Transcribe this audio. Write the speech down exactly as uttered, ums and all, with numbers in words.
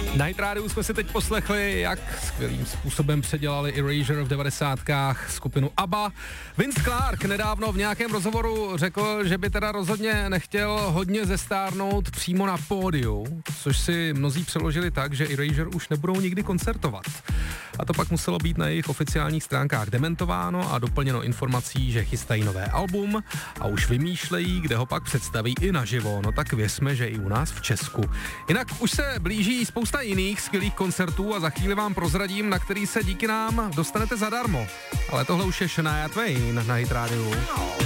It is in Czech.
Na Hit Rádiu jsme si teď poslechli, jak skvělým způsobem předělali Erasure v devadesátkách skupinu ABBA. Vince Clarke nedávno v nějakém rozhovoru řekl, že by teda rozhodně nechtěl hodně zestárnout přímo na pódiu, což si mnozí přeložili tak, že Erasure už nebudou nikdy koncertovat. A to pak muselo být na jejich oficiálních stránkách dementováno a doplněno informací, že chystají nové album a už vymýšlejí, kde ho pak představí i naživo. No tak věřme, že i u nás v Česku. Jinak už se blíží spousta jiných skvělých koncertů a za chvíli vám prozradím, na který se díky nám dostanete zadarmo. Ale tohle už je Shania Twain na Hit Rádiu.